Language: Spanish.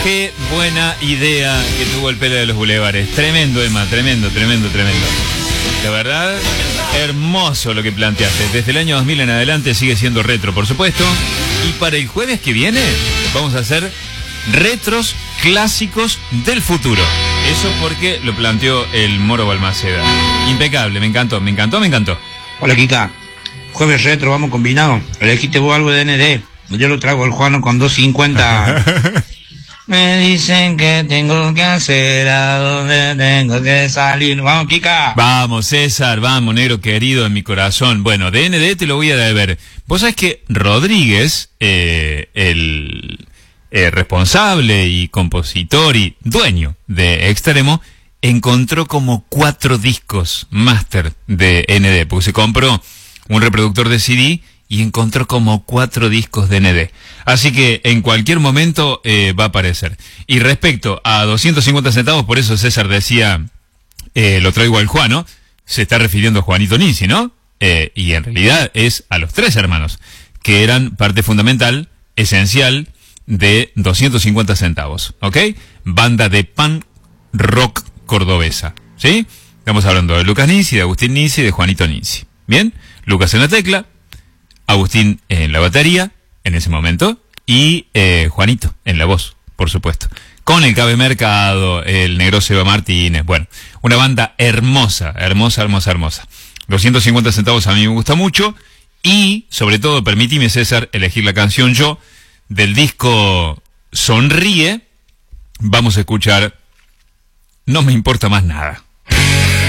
Qué buena idea que tuvo el Pelo de los Bulevares. Tremendo, Emma, tremendo. La verdad, hermoso lo que planteaste. Desde el año 2000 en adelante sigue siendo retro, por supuesto. Y para el jueves que viene vamos a hacer retros clásicos del futuro. Eso porque lo planteó el Moro Balmaceda. Impecable, me encantó. Hola, Kika. Jueves retro, vamos combinado. Elegiste vos algo de ND. Yo lo traigo al Juano con 250. Me dicen que tengo que hacer, a dónde tengo que salir. Vamos, Kika. Vamos, César, vamos, negro querido en mi corazón. Bueno, de ND te lo voy a deber. Vos sabés que Rodríguez, el responsable y compositor y dueño de Extremo, encontró como 4 discos máster de ND, porque se compró un reproductor de CD y encontró como 4 discos de ND. Así que en cualquier momento va a aparecer. Y respecto a 250 centavos, por eso César decía, lo traigo al Juano, se está refiriendo a Juanito Ninzi, ¿no? Y en realidad es a los 3 hermanos, que eran parte fundamental, esencial, de 250 centavos, ¿ok? Banda de pan rock cordobesa, ¿sí? Estamos hablando de Lucas Ninzi, de Agustín Ninzi y de Juanito Ninzi. ¿Bien? Lucas en la tecla, Agustín en la batería, en ese momento, y Juanito en la voz, por supuesto. Con el Cabe Mercado, el negro Seba Martínez, bueno, una banda hermosa. 250 centavos a mí me gusta mucho, y sobre todo, permíteme, César, elegir la canción yo, del disco Sonríe, vamos a escuchar No me importa más nada.